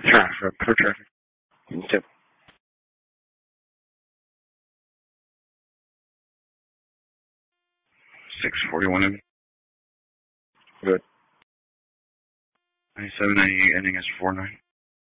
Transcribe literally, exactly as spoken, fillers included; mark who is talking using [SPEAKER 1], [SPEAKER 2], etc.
[SPEAKER 1] Traffic, for traffic. Yep. six forty-one. Good. ninety-seven ninety-eight ending as four nine.